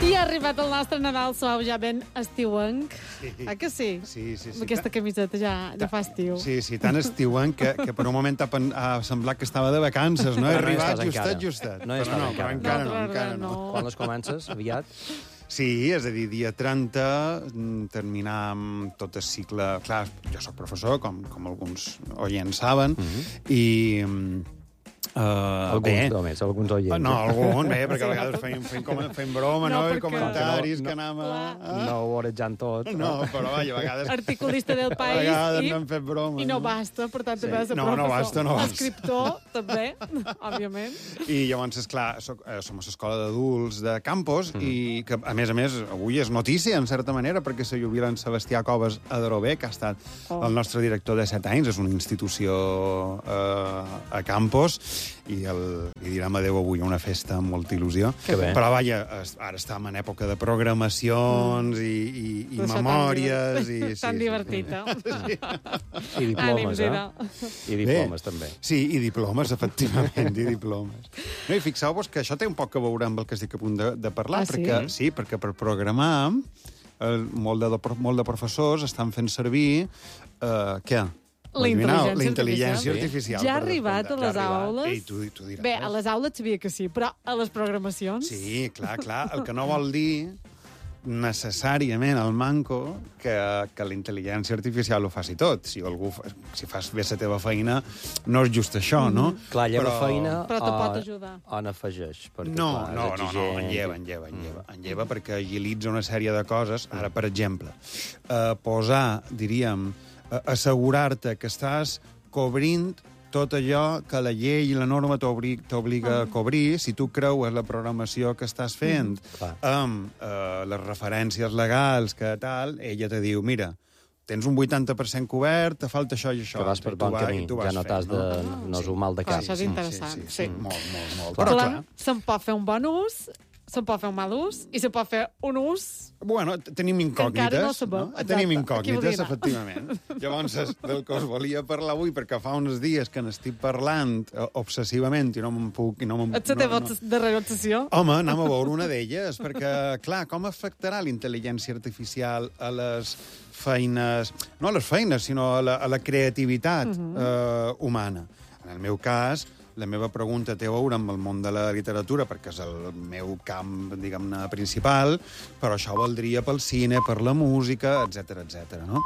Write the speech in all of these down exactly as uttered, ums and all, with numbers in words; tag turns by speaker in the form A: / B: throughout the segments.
A: I ha arribat el nostre Nadal suau, ja ben estiuenc.
B: Sí.
A: Ah, que sí?
B: Sí, sí, sí.
A: Amb aquesta camiseta ja, ja fa estiu.
B: Sí, sí, tan estiuenc que, que per un moment ha, pen- ha semblat que estava de vacances, no? He
C: Però no hi
B: arribat
C: estàs
B: justet,
C: encara.
B: justet.
C: No hi
B: Però
C: estàs
B: no,
C: encara.
B: però encara no,
A: No,
B: encara
A: no.
B: no.
C: Quan les comences? Aviat?
B: Sí, és a dir, dia trenta, mm, terminar amb tot el cicle... Clar, jo sóc professor, com, com alguns oients saben, i... mm, Uh,
C: Alguns,
B: bé.
C: només, alguns oients.
B: No, algun, bé, perquè a vegades fem, fem, com, fem broma,
A: No,
B: no? I
A: perquè-
B: comentaris
C: No, no,
B: que anem a...
C: No ho orejant tot.
B: No, però vaja, a vegades...
A: Articulista del
B: A
A: país
B: vegades
A: i,
B: n'hem fet broma.
A: i no basta, per tant, també has de
B: No, no
A: professor.
B: basta, no basta.
A: Escriptor, també, òbviament.
B: I llavors, esclar, soc, eh, som a l'escola d'adults de Campos mm. i que, a més a més, avui és notícia, en certa manera, perquè se jubila en Sebastià Coves a Darové, que ha estat
A: Oh.
B: el nostre director de set anys, és una institució eh, a Campos, i el, li direm adéu avui a una festa amb molta il·lusió.
C: Que bé.
B: Però, vaja, es- ara estem en època de programacions mm. i, i, i
A: Això tan
B: memòries.
A: divertit.
B: I, sí,
A: Tan
B: sí,
A: divertit, eh?
C: I diplomes,
A: Ànims,
C: eh?
A: era.
C: I diplomes, també.
B: Sí, i diplomes, efectivament, i diplomes. No, I fixeu-vos que això té un poc a veure amb el que estic a punt de, de parlar,
A: Ah, sí?
B: perquè, sí, perquè per programar eh, molt, de, molt de professors estan fent servir eh, què?
A: La
B: Adivineu?
A: intel·ligència
B: La intel·ligència
C: artificial.
B: artificial.
A: Ja ha
B: per
A: arribat
B: descomptat.
A: a les
B: Ja ha arribat.
A: aules?
B: Ei, tu, tu diràs.
A: Bé, a les aules sabia que sí, però a les programacions...
B: Sí, clar, clar. El que no vol dir necessàriament el manco que, que la intel·ligència artificial ho faci tot. Si algú fa, si fas bé la teva feina, no és just això, no?
C: Clar, lleva
B: Però-
C: feina
A: Però te
C: o-
A: pot ajudar.
C: o n'afegeix. perquè,
B: No,
C: clar, és
B: no, no, no,
C: exigent.
B: en lleva, en lleva, en lleva. En lleva perquè agilitza una sèrie de coses. Ara, per exemple, eh, posar, diríem, eh, assegurar-te que estàs cobrint tot allò que la llei i la norma t'obri- t'obliga a cobrir, si tu creues la programació que estàs fent
C: Clar.
B: amb eh, les referències legals que tal, ella te diu, mira, tens un vuitanta per cent cobert, te falta això i això.
C: Que vas per
B: I tu
C: bon
B: vas-
C: camí.
B: i tu
C: Ja
B: vas
C: no
B: fent,
C: t'has de... No és un mal de
A: Clar,
C: cap.
A: això és interessant,
B: Sí, sí, sí,
A: sí.
B: molt, molt, molt.
A: Clar,
B: Però, clar,
A: se'n pot fer un bon ús, se'n pot fer un mal ús, i se'n pot fer un ús...
B: bueno, t- tenim incògnites.
A: encara no sabem. Exacte.
B: Tenim
A: Aquí
B: incògnites,
A: volia anar.
B: efectivament. Llavors, és del que us volia parlar avui, perquè fa uns dies que n'estic parlant eh, obsessivament i no me'n puc... I no me'n-
A: Ets la
B: no,
A: teva
B: no.
A: darrera obsessió?
B: Home, anem a veure una d'elles, perquè, clar, com afectarà la intel·ligència artificial a les feines... No a les feines, sinó a la, a la creativitat uh -huh. eh, humana. En el meu cas, la meva pregunta té a veure amb el món de la literatura, perquè és el meu camp, diguem-ne, principal, però això valdria pel cine, per la música, etc etc. no?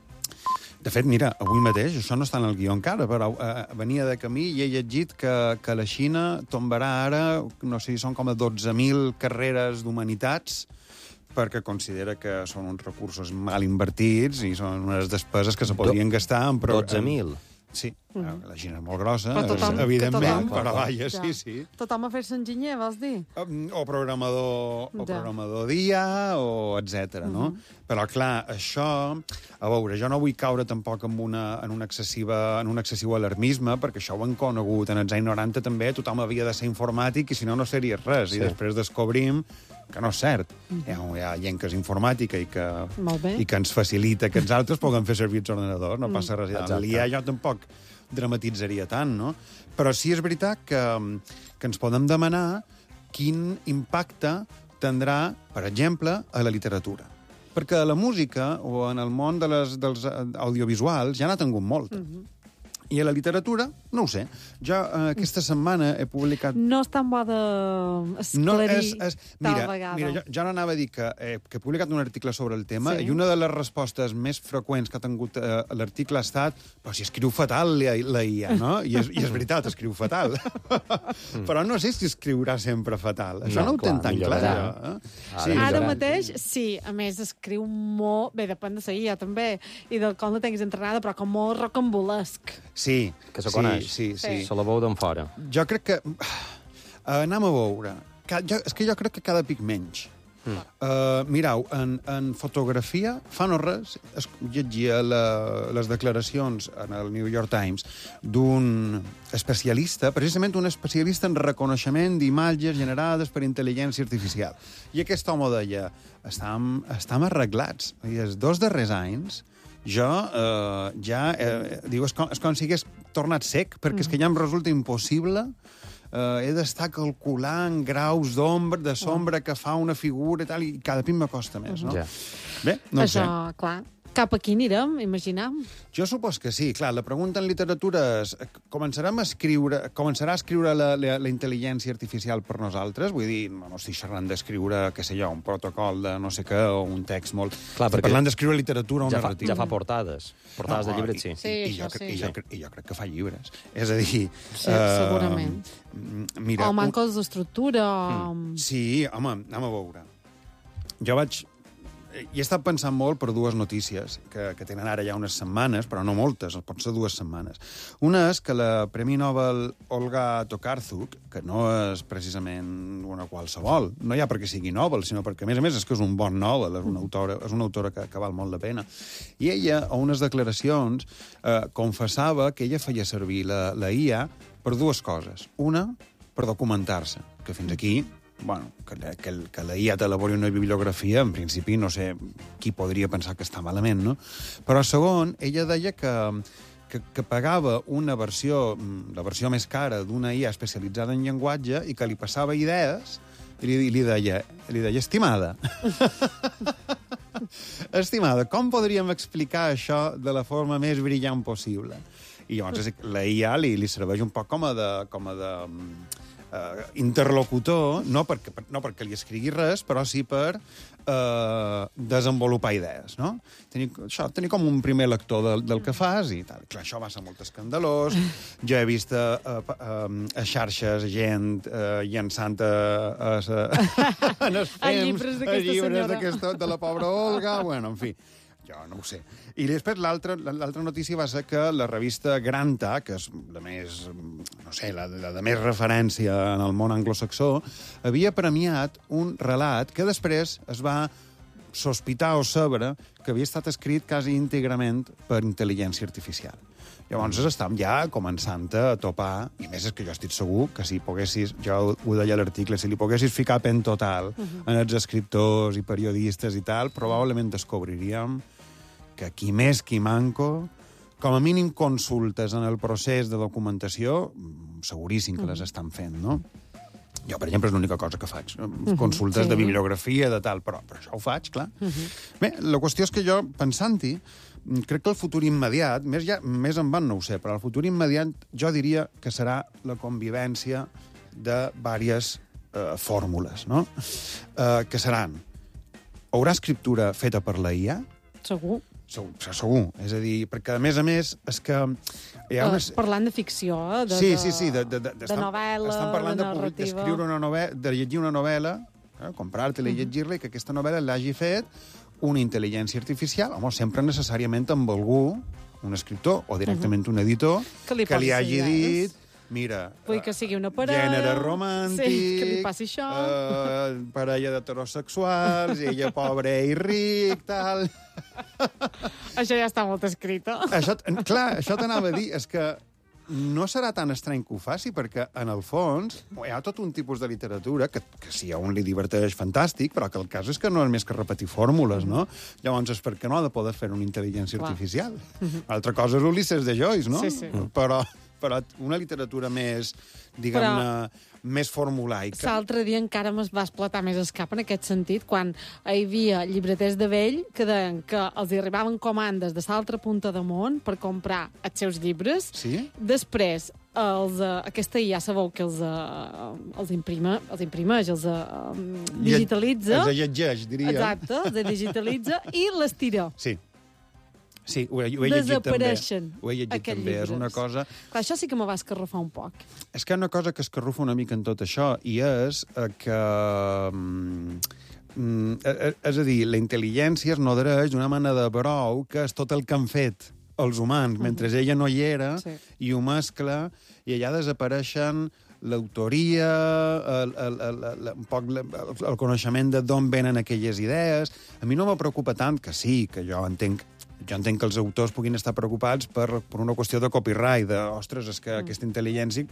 B: De fet, mira, avui mateix, això no està en el guió encara, però eh, venia de camí i he llegit que, que la Xina tombarà ara, no sé si són com a dotze mil carreres d'humanitats, perquè considera que són uns recursos mal invertits i són unes despeses que se podrien gastar en... pro-
C: dotze mil?
B: Sí, mm. la Xina és molt grossa,
A: Però tothom-
B: evidentment,
A: que tothom-
B: però vaja,
A: Ja.
B: sí, sí.
A: Tothom a fer-se enginyer, vols dir?
B: O programador, o
A: Ja.
B: programador dia, o etcètera, no? Però, clar, això... A veure, jo no vull caure tampoc en, una, en, una excessiva, en un excessiu alarmisme, perquè això ho han conegut. En els anys noranta també tothom havia de ser informàtic i si no, no seria res.
C: Sí.
B: I després descobrim que no és cert. Hi ha, hi ha gent que és informàtica i que,
A: Molt bé.
B: i que ens facilita que els altres puguem fer servir els ordenadors. No passa res.
C: Exacte.
B: L'I A jo tampoc dramatitzaria tant, no? Però sí és veritat que, que ens podem demanar quin impacte tindrà, per exemple, a la literatura. Perquè a la música o en el món de les, dels audiovisuals ja n'ha tingut molta. Mm -hmm. I a la literatura, no ho sé. Jo eh, aquesta setmana he publicat...
A: No és tan bo d'esclarir
B: és, és,
A: tal
B: mira,
A: vegada.
B: mira jo, jo n'anava a dir que eh, que he publicat un article sobre el tema
A: Sí.
B: i una de les respostes més freqüents que ha tingut eh, l'article ha estat però si escriu fatal la, la I A, no? I és, i és veritat, escriu fatal. Però no sé si escriurà sempre fatal. Això no,
C: No,
B: ho tenen
C: clar,
B: tan clar.
C: millorarà.
B: Jo, eh?
C: Ara
B: Sí,
A: Ara
C: millorant.
A: mateix, sí. A més, escriu molt... Bé, depèn de la I A, també, i del com la tinguis entrenada, però com molt rocambolesc.
B: sí,
C: Que se
B: sí,
C: coneix.
B: sí, sí.
C: Se la veu d'en fora.
B: Jo crec que... Uh, anem a veure. Ca- Jo, és que jo crec que cada pic menys. Mm. Uh, mireu, en, en fotografia, fa no res, es llegia la, les declaracions en el New York Times d'un especialista, precisament un especialista en reconeixement d'imatges generades per intel·ligència artificial. I aquest home deia, estam, estam arreglats. I els dos darrers anys jo eh, ja... Eh, diu, és com, és com si hagués tornat sec, perquè mm. és que ja em resulta impossible eh, he d'estar calculant graus d'ombra, de sombra que fa una figura i tal, i cada pit m'acosta més, no?
C: Ja.
B: Bé, no ho
A: Això,
B: sé.
A: clar, cap aquí anirem, imaginam.
B: Jo supos que sí. Clar, la pregunta en literatura és començarem a escriure, començarà a escriure la, la, la intel·ligència artificial per nosaltres? Vull dir, no estic xerrant d'escriure, què sé jo, un protocol de no sé què o un text molt...
C: Clar,
B: estic
C: perquè
B: parlant d'escriure literatura o
C: Ja fa,
B: narrativa.
C: ja fa portades. Portades
B: No,
C: de llibres, sí.
B: I,
A: Sí,
B: i, i, jo,
A: això
B: crec-
A: sí.
B: i, jo, crec- i jo crec que fa llibres. És a dir...
A: Sí, segurament.
B: Mira,
A: O mancos d'estructura, o...
B: Sí, home, anem a veure. Jo vaig... Hi he estat pensant molt per dues notícies que, que tenen ara ja unes setmanes, però no moltes, pot ser dues setmanes. Una és que la Premi Nobel Olga Tokarczuk, que no és precisament una qualsevol, no ja perquè sigui Nobel, sinó perquè, a més a més, és que és un bon Nobel, és una autora, és una autora que, que val molt la pena. I ella, a unes declaracions, eh, confessava que ella feia servir la, la I A per dues coses. Una, per documentar-se, que fins aquí... Bueno, que, la- que, el- que la I A t'elabori una bibliografia, en principi, no sé qui podria pensar que està malament, no? Però, segon, ella deia que, que, que pagava una versió, mm, la versió més cara d'una I A especialitzada en llenguatge i que li passava idees i li, li, deia, li deia, estimada, estimada, com podríem explicar això de la forma més brillant possible? I llavors la I A li, li serveix un poc com a de... Com a de Uh, interlocutor, no perquè, no perquè li escrigui res, però sí per uh, desenvolupar idees, no? Tenir, això, tenir com un primer lector del, del que fas i tal. Clar, això va ser molt escandalós. Jo he vist a, a, a, a xarxes gent uh, llançant a, a, a, en els
A: A
B: fems,
A: llibres
B: a
A: d'aquesta
B: llibres
A: senyora.
B: d'aquesta- de la pobra Olga, bueno, en fi. Jo no ho sé. I després l'altra l'altra notícia va ser que la revista Granta, que és la més, no sé, la, la de més referència en el món anglosaxó, havia premiat un relat que després es va sospitar o saber que havia estat escrit quasi íntegrament per intel·ligència artificial. Llavors estàvem ja començant a topar, i més és que jo estic segur que si poguessis, jo ho deia a l'article, si li poguessis ficar pen total uh -huh. en els escriptors i periodistes i tal, probablement descobriríem que qui més, qui manco, com a mínim consultes en el procés de documentació, seguríssim que les estan fent, no? Jo, per exemple, és l'única cosa que faig. Consultes
A: sí.
B: de bibliografia, de tal, però, però això ho faig, clar. Bé, la qüestió és que jo, pensant-hi, crec que el futur immediat, més, ja, més en van no ho sé, però el futur immediat jo diria que serà la convivència de diverses eh, fórmules, no? Eh, que seran, haurà escriptura feta per la I A?
A: Segur.
B: Segur, segur. És a dir, perquè, a més a més, és que hi ha unes...
A: Uh, parlant de ficció, eh? De,
B: Sí, sí, sí. De, de, de,
A: de
B: estan,
A: novel·la,
B: estan parlant
A: de
B: de, public-
A: narrativa.
B: d'escriure una novel·la, de llegir una novel·la, eh, comprar-te-la i llegir-la, i que aquesta novel·la l'hagi fet una intel·ligència artificial, home, sempre necessàriament amb algú, un escriptor o directament un editor,
A: Que li
B: que li
A: posi
B: hagi
A: idees.
B: dit, mira,
A: Vull que sigui una parella.
B: gènere romàntic,
A: Sí, que li passi això.
B: Uh, parella d'heterosexuals, ella pobre i ric, tal...
A: Això ja està molt escrit, eh?
B: Això, clar, això t'anava a dir, és que no serà tan estrany que ho faci, perquè, en el fons, hi ha tot un tipus de literatura que, que si a un li diverteix, fantàstic, però que el cas és que no és més que repetir fórmules, no? Llavors, és perquè no ha de poder fer una intel·ligència
A: Clar.
B: artificial. Altra cosa és Ulisses de Joyce, no?
A: Sí, sí.
B: Però, però una literatura més, diguem-ne, més formulaica.
A: L'altre dia encara me's va esclatar més el cap en aquest sentit, quan hi havia llibreters de vell que deien que els hi arribaven comandes de l'altra punta de món per comprar els seus llibres.
B: Sí?
A: Després, els, uh, aquesta ja sabeu que els, uh, els, imprima, els imprimeix, els uh, digitalitza.
B: Els llegeix, diria.
A: Exacte, els digitalitza i les tira.
B: Sí. Sí, ho he, ho he llegit també.
A: Desapareixen
B: Ho he llegit
A: aquests
B: també. És
A: llibres.
B: una cosa...
A: Clar, això sí que me va escarrafar un poc.
B: És que hi ha una cosa que escarrufa una mica en tot això, i és eh, que... mm, mm, eh, eh, és a dir, la intel·ligència es nodreix d'una mena de brou que és tot el que han fet els humans, mentre ella no hi era,
A: Sí.
B: i ho mescla, i allà desapareixen l'autoria, el, el, el, el, un poc el, el coneixement de d'on venen aquelles idees. A mi no me preocupa tant, que sí, que jo entenc jo entenc que els autors puguin estar preocupats per, per una qüestió de copyright, de, ostres, és que mm. aquesta intel·ligència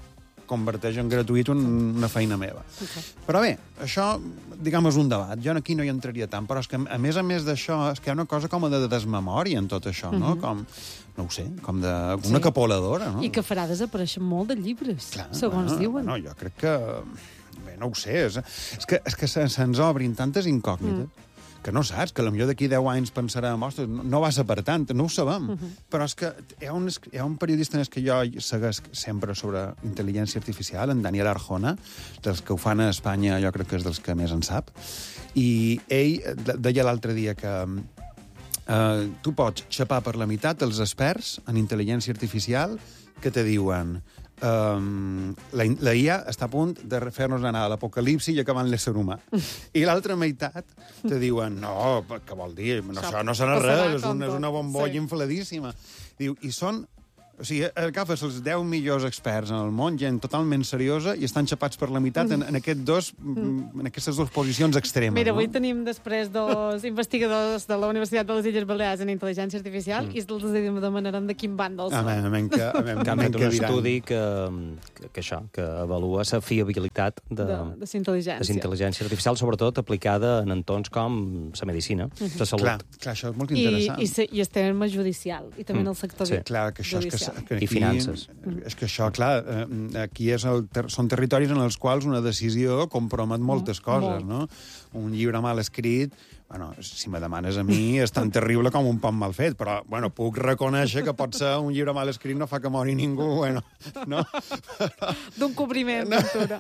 B: converteix en gratuït un, una feina meva.
A: Okay.
B: Però bé, això, diguem, és un debat. Jo aquí no hi entraria tant, però és que, a més a més d'això, és que hi ha una cosa com de desmemòria en tot això, no? Mm-hmm. Com, no ho sé, com de, una
A: Sí.
B: capoladora, no?
A: I que farà desaparèixer molt de llibres,
B: Clar,
A: segons
B: bueno,
A: diuen.
B: No, jo crec que... Bé, no ho sé. És, és que, és que se, se'ns obrin tantes incògnites mm. que no saps, que potser d'aquí deu anys pensarem, ostres, no, no va ser per tant, no ho sabem. Mm -hmm. Però és que hi ha un, hi ha un periodista en que jo segueix sempre sobre intel·ligència artificial, en Daniel Arjona, dels que ho fan a Espanya, jo crec que és dels que més en sap, i ell deia l'altre dia que uh, tu pots xapar per la meitat els experts en intel·ligència artificial que te diuen Um, la, la I A està a punt de fer-nos anar a l'apocalipsi i acabant l'ésser humà. I l'altra meitat te diuen, no, què vol dir? No, això no serà res, és una, és una bombolla sí. infladíssima. Diu, i són... O sigui, agafes els deu millors experts en el món, gent totalment seriosa, i estan xapats per la meitat en, en, aquest dos, en aquestes dues posicions extremes.
A: Mira,
B: no?
A: avui tenim després dos investigadors de la Universitat de les Illes Balears en intel·ligència artificial mm. i els demanarem de quin bàndol són.
B: A veure, que, a veure,
C: que han fet un
B: diran.
C: estudi que, que, que, això, que avalua la fiabilitat de,
A: de, de la intel·ligència.
C: intel·ligència artificial, sobretot aplicada en entorns com la medicina, la mm -hmm. salut.
B: Clar, clar, això és molt interessant.
A: I, i, se, i el tema judicial, i també mm. en el sector
C: sí.
B: Clar, que això és que
C: que aquí, i finances.
B: És que això, clar, aquí és el ter són territoris en els quals una decisió compromet moltes coses,
A: Molt.
B: no? Un llibre mal escrit, bueno, si me demanes a mi, és tan terrible com un pont mal fet, però, bueno, puc reconèixer que pot ser un llibre mal escrit no fa que mori ningú, bueno, no?
A: D'un cobriment, no. Pintura.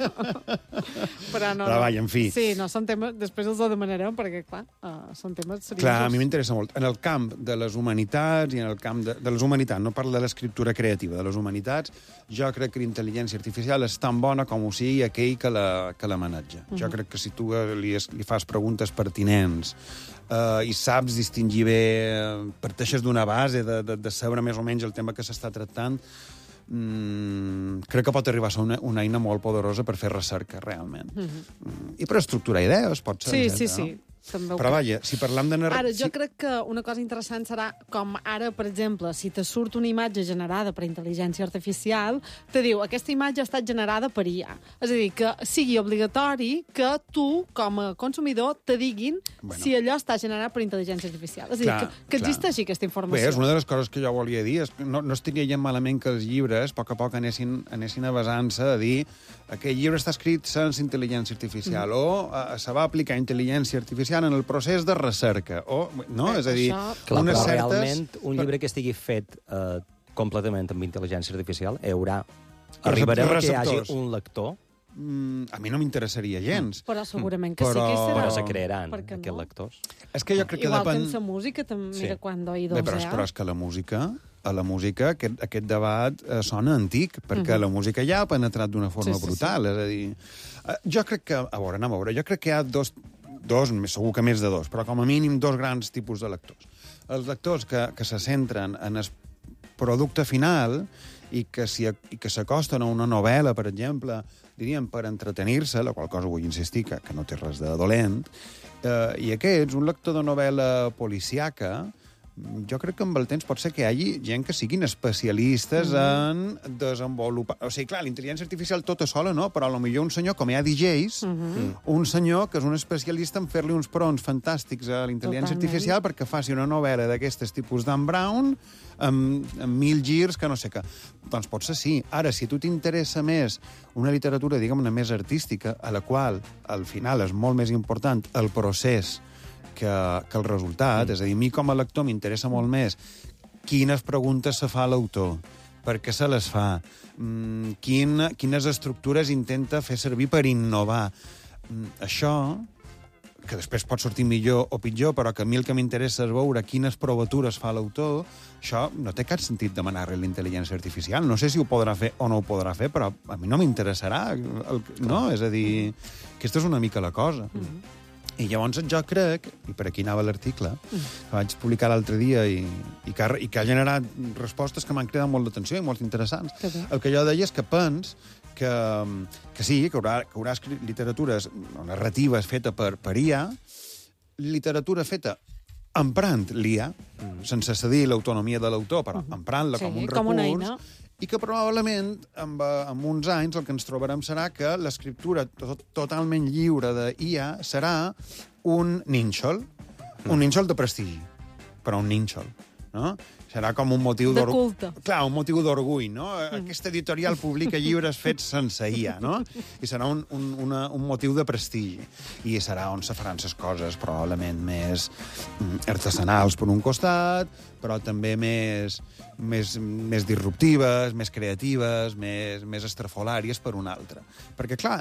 A: Però no,
B: Però, vaja, en fi.
A: Sí, no, són temes... Després els ho demanarem, perquè, clar, uh, són temes seriosos.
B: Clar, a mi m'interessa molt. En el camp de les humanitats i en el camp de, de les humanitats, no parlo de l'escriptura creativa, de les humanitats, jo crec que l'intel·ligència artificial és tan bona com ho sigui aquell que la, que la maneja. Uh -huh. Jo crec que si tu li, li fas preguntes pertinents Uh, i saps distingir bé, uh, parteixes d'una base de, de, de saber més o menys el tema que s'està tractant, mm, crec que pot arribar a ser una, una eina molt poderosa per fer recerca, realment. Uh -huh. mm, I per estructurar idees, pot ser.
A: Sí,
B: etcètera,
A: sí, sí.
B: No?
A: També
B: Però vaja, si parlam de...
A: Ara, jo
B: si...
A: crec que una cosa interessant serà com ara, per exemple, si te surt una imatge generada per intel·ligència artificial, te diu, aquesta imatge ha estat generada per I A. És a dir, que sigui obligatori que tu, com a consumidor, te diguin bueno. si allò està generat per intel·ligència artificial. És a dir,
B: clar,
A: que, que existeixi aquesta informació.
B: Bé, és una de les coses que jo volia dir. És que no, no estaria gent malament que els llibres, a poc a poc, anessin, anessin avasant-se a dir aquest llibre està escrit sense intel·ligència artificial mm. o uh, se va aplicar intel·ligència artificial en el procés de recerca. O, no?
A: Eh,
B: és a dir,
A: això...
C: Clar,
B: unes
C: però
B: certes...
C: realment un llibre que estigui fet eh, completament amb intel·ligència artificial haurà... Arribarem a que hi hagi un lector.
B: Mm, a mi no m'interessaria gens.
A: Però segurament que
B: però...
A: sí que hi serà.
C: Però se crearan
A: no?
C: aquests lectors.
B: És que jo crec que
A: Igual
B: depèn...
A: que en la música, també,
C: Sí.
A: mira, quan oïdos,
B: Bé, però, és, però és que la música, a la música aquest, aquest debat eh, sona antic, perquè uh -huh. la música ja ha penetrat d'una forma
A: Sí, sí,
B: brutal.
A: sí.
B: És a dir, eh, jo crec que... A veure, anem a veure. Jo crec que hi ha dos, dos, segur que més de dos, però com a mínim dos grans tipus de lectors. Els lectors que, que se centren en el producte final i que, si, i que s'acosten a una novel·la, per exemple, diríem, per entretenir-se, la qual cosa vull insistir que, que no té res de dolent, eh, i aquests, un lector de novel·la policiaca, jo crec que amb el temps pot ser que hi hagi gent que siguin especialistes mm-hmm. en desenvolupar... O sigui, clar, la intel·ligència artificial tota sola, no? Però potser un senyor, com hi ha D Js, mm-hmm. un senyor que és un especialista en fer-li uns prompts fantàstics a la intel·ligència
A: Totalment.
B: artificial perquè faci una novel·la d'aquestes tipus d'en Brown amb, amb mil girs, que no sé què. Doncs potser sí. Ara, si a tu t'interessa més una literatura, diguem-ne, més artística, a la qual, al final, és molt més important el procés que, que el resultat, mm. és a dir, a mi com a lector m'interessa molt més quines preguntes se fa l'autor, per què se les fa, mm, quin, quines estructures intenta fer servir per innovar. Mm, això, que després pot sortir millor o pitjor, però que a mi el que m'interessa és veure quines provatures fa l'autor, això no té cap sentit demanar-li a la intel·ligència artificial. No sé si ho podrà fer o no ho podrà fer, però a mi no m'interessarà. El, no? És a dir, aquesta és una mica la cosa. Mm-hmm. I llavors jo crec, i per aquí anava l'article, mm. que vaig publicar l'altre dia i, i, que ha, i que ha generat respostes que m'han cridat molt d'atenció i molt interessants.
A: Que
B: el que jo deia és que pens que, que sí, que haurà, que haurà escrit literatures o narratives feta per, per I A, literatura feta emprant l'I A, mm. sense cedir l'autonomia de l'autor, però emprant-la
A: sí,
B: com un
A: com una
B: recurs,
A: eina.
B: i que probablement amb, amb uns anys el que ens trobarem serà que l'escriptura tot, totalment lliure de I A serà un nínxol, un nínxol de prestigi, però un nínxol, no? Serà com un motiu
A: de culte.
B: Clar, un motiu d'orgull, no? Mm. Aquesta editorial publica llibres fets sense I A, no? I serà un, un, una, un motiu de prestigi. I serà on se faran les coses probablement més artesanals per un costat, però també més, més, més disruptives, més creatives, més, més estrafolàries per un altre. Perquè, clar,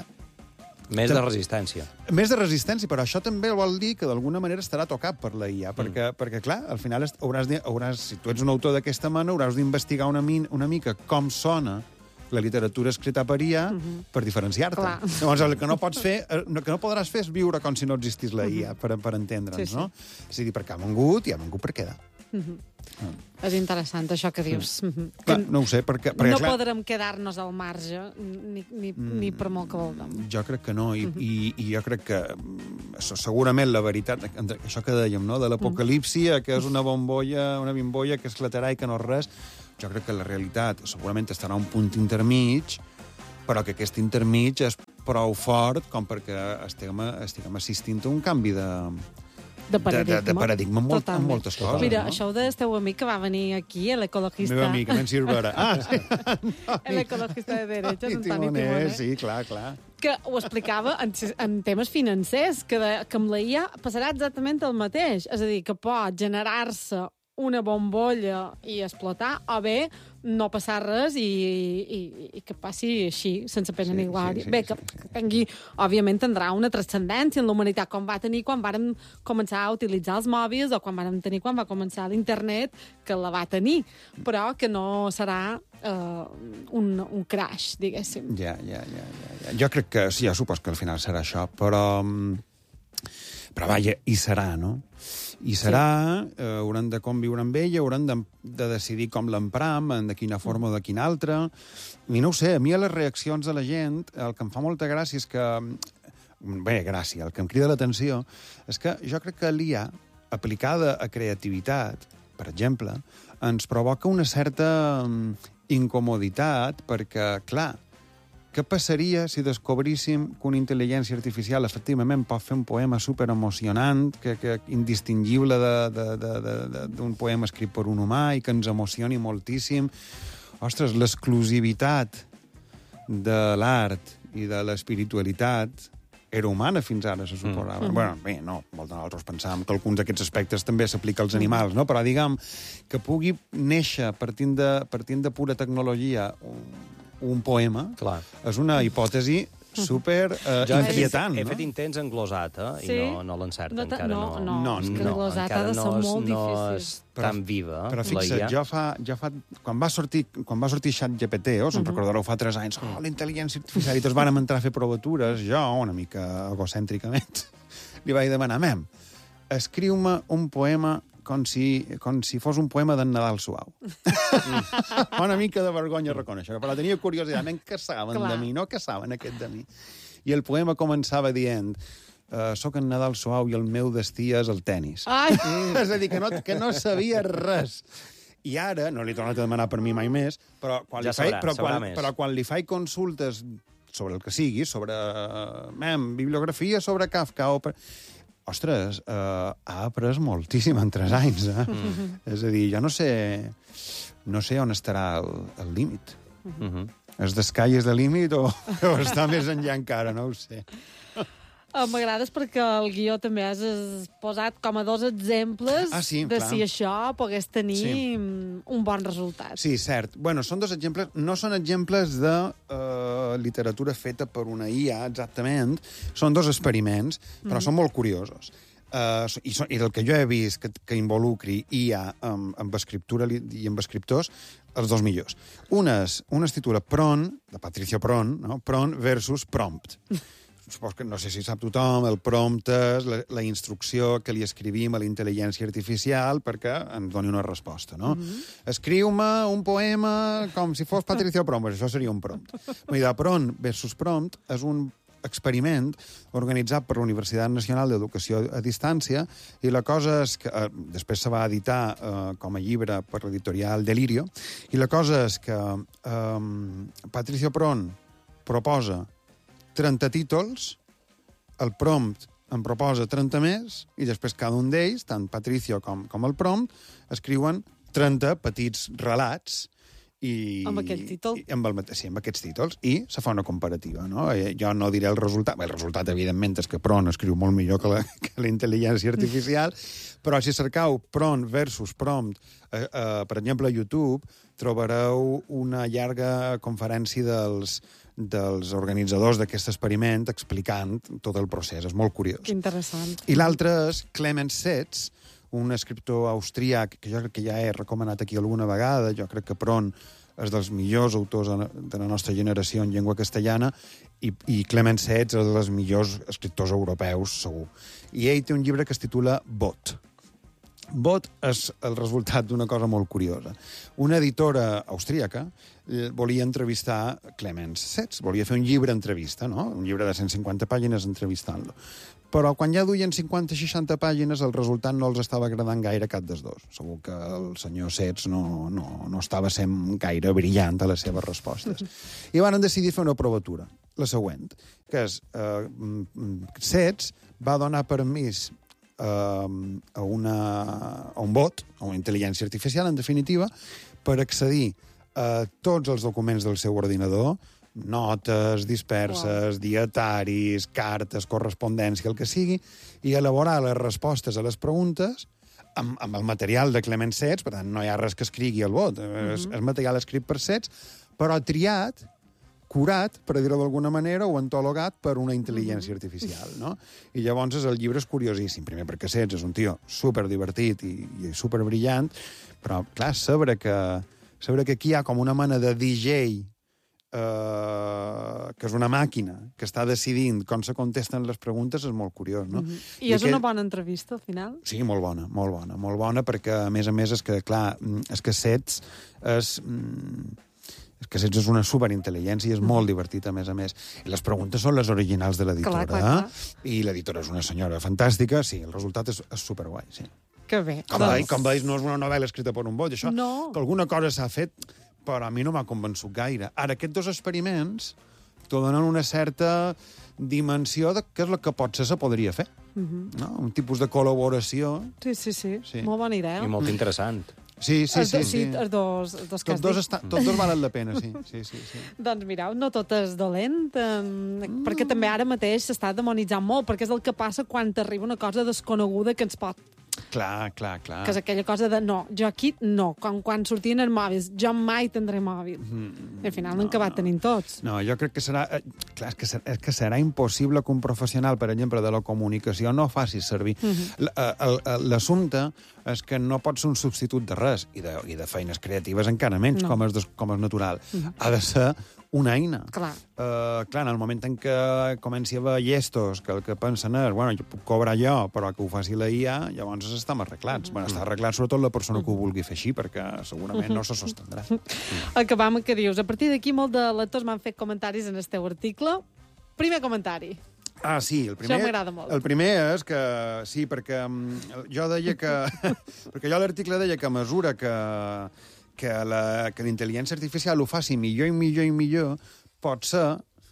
C: més de resistència.
B: Més de resistència, però això també vol dir que d'alguna manera estarà tocat per la I A, perquè, mm. perquè clar, al final hauràs, de, hauràs, si tu ets un autor d'aquesta mena, hauràs d'investigar una, una mica com sona la literatura escrita per I A mm-hmm. per diferenciar-te. Llavors, el que no pots fer, el que no podràs fer és viure com si no existís la I A, mm-hmm. per, per entendre'ns, sí, sí. no? És a dir, perquè ha vengut i ha vengut per quedar.
A: Mm-hmm. Ah. És interessant, això que dius. Mm.
B: Clar, no ho sé, perquè... perquè
A: no
B: clar,
A: podrem quedar-nos al marge, ni, ni, mm, ni per molt que vulguem.
B: Jo crec que no, i, mm-hmm. i, i jo crec que segurament la veritat, això que dèiem, no?, de l'apocalipsi, que és una bombolla, una bimbolla que esclatarà i que no és res, jo crec que la realitat segurament estarà a un punt intermig, però que aquest intermig és prou fort com perquè estiguem, estiguem assistint a un canvi de...
A: De paradigma.
B: De, de paradigma en, molt, en moltes coses.
A: Mira,
B: no?
A: això del teu amic que va venir aquí, l'ecologista...
B: El meu amic, en Sirvera. Ah, sí.
A: L'ecologista de derechos, Antoni Timoner.
B: Sí, clar, clar.
A: Que ho explicava en, en temes financers, que, de, que amb la I A passarà exactament el mateix. És a dir, que pot generar-se una bombolla i explotar, o bé no passar res i, i, i que passi així, sense pena sí, ni glòria. Sí, sí, bé, que, sí, sí. que tingui, òbviament, tindrà una transcendència en la humanitat, com va tenir quan vàrem començar a utilitzar els mòbils o quan vàrem tenir quan va començar l'internet, que la va tenir, però que no serà uh, un, un crash, diguéssim.
B: Ja, ja, ja, ja, ja. Jo crec que, sí, ja supos que al final serà això, però... Però vaja, hi serà, no? I serà, sí. eh, hauran de conviure amb ella, hauran de, de decidir com l'empram, de quina forma o de quina altra. I no ho sé, a mi a les reaccions de la gent, el que em fa molta gràcia és que... Bé, gràcia, el que em crida l'atenció és que jo crec que l'I A, aplicada a creativitat, per exemple, ens provoca una certa incomoditat perquè, clar, què passaria si descobríssim que una intel·ligència artificial efectivament pot fer un poema superemocionant, que, que indistingible d'un poema escrit per un humà i que ens emocioni moltíssim? Ostres, l'exclusivitat de l'art i de l'espiritualitat era humana fins ara, se suposava. Mm. Bueno, bé, no, molts de nosaltres pensàvem que alguns d'aquests aspectes també s'aplica als animals, no? Però, diguem, que pugui néixer partint de, partint de pura tecnologia un poema, clar, és una hipòtesi super uh, inquietant,
C: he,
B: no?
C: He fet intents en glosat, eh?
A: Sí?
C: I no, no l'encerta,
A: no
C: encara no.
A: No, no, no, és que en glosat ha de ser
C: no,
A: molt
C: no
A: difícil.
C: És tan viva,
B: però fixa't, jo fa, jo fa... Quan va sortir, quan va sortir ChatGPT, oh, us en uh -huh. recordareu, fa tres anys, oh, la intel·ligència artificial, i tots vàrem entrar a fer provatures, jo, una mica egocèntricament, li vaig demanar, mem, escriu-me un poema com si, com si fos un poema d'en Nadal Suau. Una mica de vergonya reconèixer, però tenia curiositat, què saben Clar. de mi, no què saben aquest de mi. I el poema començava dient uh, soc en Nadal Suau i el meu destí és el tennis.
A: Ai.
B: És a dir, que no, que no sabia res. I ara, no li he tornat a demanar per mi mai més, però quan,
C: ja
B: li, faig,
C: sabrà,
B: però quan,
C: més.
B: però quan li faig consultes sobre el que sigui, sobre uh, mem, bibliografia sobre Kafka o... Per... Ostres, uh, ha après moltíssim en tres anys, eh? Mm. És a dir, jo no sé, no sé on estarà el, el límit. Mm -hmm. És the sky is the limit o, o està més enllà encara, no ho sé.
A: M'agrades perquè el guió també has posat com a dos exemples
B: ah, sí,
A: de
B: clar.
A: si això pogués tenir sí. un bon resultat.
B: Sí, cert. Bueno, són dos exemples, no són exemples de uh, literatura feta per una I A, exactament. Són dos experiments, però mm. són molt curiosos. Uh, i, so, I el que jo he vist que, que involucri I A amb, amb escriptura i amb escriptors, els dos millors. Una es, una es titula Pron, de Patricio Pron, no? Pron versus Prompt. Supos que no sé si sap tothom, el prompt és la, la instrucció que li escrivim a la intel·ligència artificial perquè ens doni una resposta, no? Mm-hmm. Escriu-me un poema com si fos Patricio Pron, això seria un prompt. Mira, Pron versus Prompt és un experiment organitzat per la Universitat Nacional d'Educació a Distància, i la cosa és que... Eh, després se va editar eh, com a llibre per l'editorial Delirio, i la cosa és que eh, Patricio Pron proposa trenta títols, el prompt en proposa trenta més, i després cada un d'ells, tant Patricio com, com el prompt, escriuen trenta petits relats. I,
A: amb aquell títol?
B: I, amb, el, sí, amb aquests títols, i se fa una comparativa, no? Jo no diré el resultat, bé, el resultat, evidentment, és que Pron escriu molt millor que la, que la intel·ligència artificial, però si cercau Pron versus Prompt, eh, eh, per exemple, a YouTube, trobareu una llarga conferència dels, dels organitzadors d'aquest experiment explicant tot el procés. És molt curiós.
A: Que interessant.
B: I l'altre és Clemens Setz, un escriptor austríac que jo crec que ja he recomanat aquí alguna vegada. Jo crec que Pron és dels millors autors de la nostra generació en llengua castellana, i, i Clemens Setz és dels millors escriptors europeus, segur. I ell té un llibre que es titula Bot. Bot és el resultat d'una cosa molt curiosa. Una editora austríaca volia entrevistar Clemens Setz, volia fer un llibre entrevista, no? Un llibre de cent cinquanta pàgines entrevistant-lo. Però quan ja duien cinquanta o seixanta pàgines, el resultat no els estava agradant gaire cap dels dos. Segur que el senyor Setz no, no, no estava sent gaire brillant a les seves respostes. I van decidir fer una provatura, la següent, que és eh, Setz va donar permís eh, a, una, a un bot, a una intel·ligència artificial, en definitiva, per accedir a tots els documents del seu ordinador, notes disperses, wow. dietaris, cartes, correspondència, el que sigui, i elaborar les respostes a les preguntes amb, amb el material de Clemens Setz. Per tant, no hi ha res que escrigui el bot. Mm-hmm. és, és material escrit per Setz, però triat, curat, per dir-ho d'alguna manera, o antologat per una intel·ligència mm-hmm. artificial, no? I llavors el llibre és curiosíssim. Primer perquè Setz és un tio superdivertit i, i superbrillant, però, clar, saber que, saber que aquí hi ha com una mena de D J Uh, que és una màquina que està decidint com se contesten les preguntes, és molt curiós, no?
A: Mm-hmm. I, I és aquell... una bona entrevista, al final?
B: Sí, molt bona, molt bona, molt bona, perquè, a més a més, és que, clar, és que Setz és... És que Setz és una superintel·ligència i és molt divertit, a més a més. I les preguntes són les originals de l'editora,
A: clar, clar, clar.
B: I l'editora és una senyora fantàstica, sí, el resultat és, és superguai, sí.
A: Que bé.
B: Com, doncs... veig, com veig, no és una novel·la escrita per un bot, això,
A: no.
B: Que alguna cosa s'ha fet, però a mi no m'ha convençut gaire. Ara, aquests dos experiments t'ho donen una certa dimensió de què és el que potser se podria fer. Mm-hmm. No? Un tipus de col·laboració.
A: Sí, sí, sí, sí. Molt bona idea.
C: I molt interessant.
B: Sí, sí, sí.
A: sí, els dos, els dos que
B: tots, dos està, tots dos valen la pena, sí. sí, sí, sí.
A: Doncs mireu, no tot és dolent, eh, mm. perquè també ara mateix s'està demonitzant molt, perquè és el que passa quan t'arriba una cosa desconeguda que ens pot...
B: Clar, clar, clar.
A: Que és aquella cosa de, no, jo aquí no, quan, quan sortien els mòbils, jo mai tindré mòbil. Mm, I al final no, n'han acabat no. tenint tots.
B: No, jo crec que serà... Eh, clar, és que, serà, és que serà impossible que un professional, per exemple, de la comunicació no faci servir. Mm-hmm. L'assumpte és que no pot ser un substitut de res, i de, i de feines creatives encara menys, no. com, és, com és natural. Mm-hmm. Ha de ser una eina.
A: Clar.
B: Uh, clar, en el moment en què comenci a haver llestos, que el que pensen és, bueno, jo puc cobrar jo, però que ho faci la I A, llavors estem arreglats. Mm. Bueno, està arreglat sobretot la persona que ho vulgui fer així, perquè segurament no se sostendrà. Mm.
A: Acabam que dius. A partir d'aquí, molt de lectors m'han fet comentaris en el teu article. Primer comentari.
B: Ah, sí, el primer...
A: Això m'agrada molt.
B: El primer és que... Sí, perquè jo deia que... perquè jo a l'article deia que a mesura que... que la, que la intel·ligència artificial ho faci millor i millor i millor, pot ser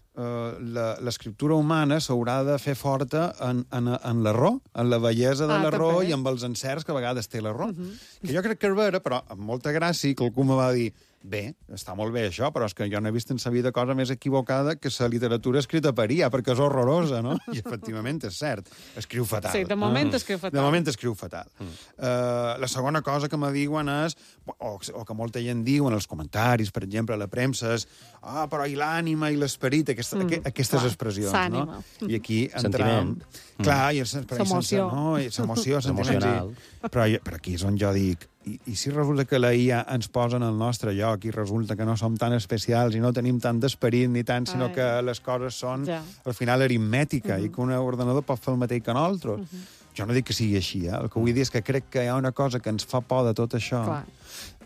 B: eh, l'escriptura humana s'haurà de fer forta en, en, en l'error, en la bellesa de ah, l'error i amb els encerts que a vegades té l'error. Uh -huh. Que jo crec que és vera, però amb molta gràcia, que algú me va dir bé, està molt bé això, però és que jo no he vist en sa vida cosa més equivocada que la literatura escrita per I A, perquè és horrorosa, no? I efectivament és cert, escriu fatal.
A: Sí, de moment mm. escriu fatal.
B: De moment escriu fatal. Mm. Uh, la segona cosa que me diuen és, o, o que molta gent diu en els comentaris, per exemple, a la premsa, és ah, però i l'ànima i l'esperit, aquesta, mm. aquestes Clar, expressions, no? I aquí entram... Clar, i l'emoció, no? I l'emoció, sentiments. Però, però aquí és on jo dic, I, i si resulta que la I A ens posa en el nostre lloc i resulta que no som tan especials i no tenim tant d'esperit ni tant, sinó Ai. que les coses són, ja. al final, aritmètica uh -huh. i que un ordenador pot fer el mateix que nosaltres. Uh -huh. Jo no dic que sigui així, eh? El que vull dir és que crec que hi ha una cosa que ens fa por de tot això, Clar.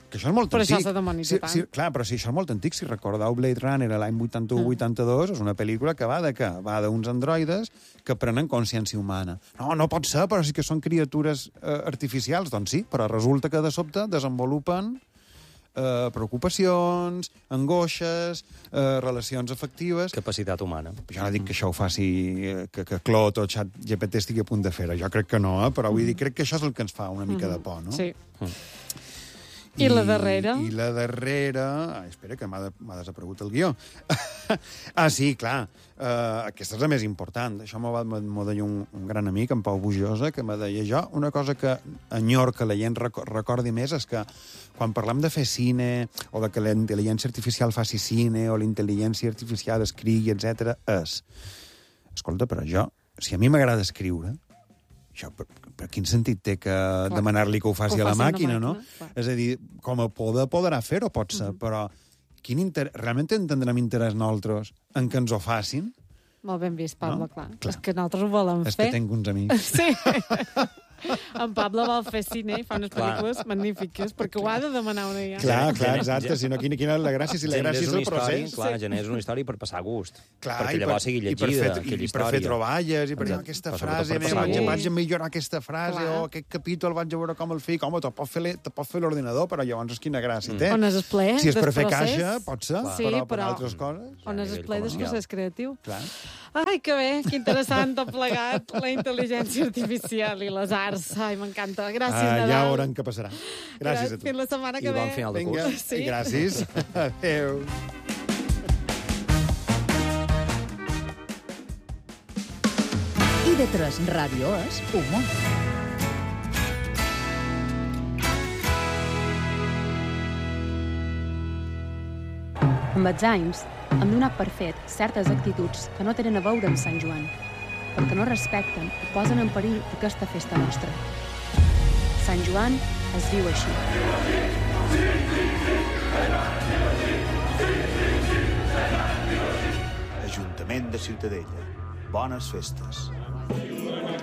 B: Que això és molt
A: però
B: antic.
A: això s'ha demonitzat
B: sí,
A: tant.
B: sí, clar, però sí, això és molt antic. Si recordeu Blade Runner l'any vuitanta-u vuitanta-dos, és una pel·lícula que va de què? Va d'uns androides que prenen consciència humana. No, no pot ser, però sí que són criatures eh, artificials. Doncs sí, però resulta que de sobte desenvolupen eh, preocupacions, angoixes, eh, relacions afectives.
C: Capacitat humana.
B: Jo no dic que això ho faci, eh, que, que Clot o ChatGPT estigui a punt de fer-ho. Jo crec que no, eh? Però vull dir, crec que això és el que ens fa una mica de por, no?
A: Sí.
C: Mm.
A: I, I la darrera?
B: I la darrera... Ai, espera, que m'ha de, desaparegut el guió. ah, sí, clar. Uh, aquesta és la més important. Això m'ho va m'ho deia un, un gran amic, en Pau Bujosa, que me deia jo, una cosa que enyor que la gent recordi més és que quan parlem de fer cine, o de que la intel·ligència artificial faci cine, o la intel·ligència artificial escrigui, etcètera, és... Escolta, però jo, si a mi m'agrada escriure, això, per, per quin sentit té que demanar-li que ho faci
A: que ho
B: a la
A: faci
B: màquina,
A: una
B: no?
A: màquina,
B: És a dir, com a poder podrà fer-ho, pot ser, mm-hmm. però quin inter... realment entendrem interès nosaltres en que ens ho facin?
A: Molt ben vist, Pablo,
B: No?
A: clar.
B: Clar.
A: És que nosaltres ho volem
B: És
A: fer.
B: que tinc uns amics.
A: Sí. En Pablo vol fer cine i fa unes
C: Clar.
A: pel·lícules magnífiques, perquè ho ha de demanar una I A.
B: Clar, clar,
C: Gener-
B: exacte. Si no, quina, quina és la gràcia? Si la
C: Generes
B: gràcia és
C: una
B: el
C: història,
B: procés.
C: clar, generes una història per passar gust.
B: Clar,
C: perquè
B: i
C: llavors sigui
B: i per
C: llegida,
B: fer,
C: aquella
B: i per fer
C: història.
B: troballes, i per dir,
C: Exacte.
B: aquesta
C: Però
B: frase,
C: sobretot per
B: vaig,
A: passar
B: vaig
A: gust.
B: a millorar aquesta frase,
A: Clar.
B: o aquest capítol vaig a veure com el fico. Home, te pot fer, te pot fer l'ordinador, però llavors és quina gràcia té.
A: On és el ple
B: Si és per
A: del
B: fer
A: procés.
B: caixa, pot ser,
A: Sí,
B: però per
A: però-
B: altres coses...
A: On
C: a
A: és el
C: nivell
A: ple del
C: comercial.
A: procés creatiu.
B: Clar.
A: Ai, que bé, que interessant tot plegat, la intel·ligència artificial i les arts. Ai, m'encanta. Gràcies,
B: Ah,
A: Nadal.
B: ja veurem què passarà. Gràcies a tu.
A: Fins la setmana que
C: I
A: ve.
C: bon final de
B: Vinga,
C: curs.
A: Sí.
B: i gràcies. Adéu.
D: I de tres Ràdio és humor.
E: Amb els anys, hem donat per fet certes actituds que no tenen a veure amb Sant Joan, perquè no respecten o posen en perill aquesta festa nostra. Sant Joan es viu així.
F: Ajuntament de Ciutadella. Bones festes.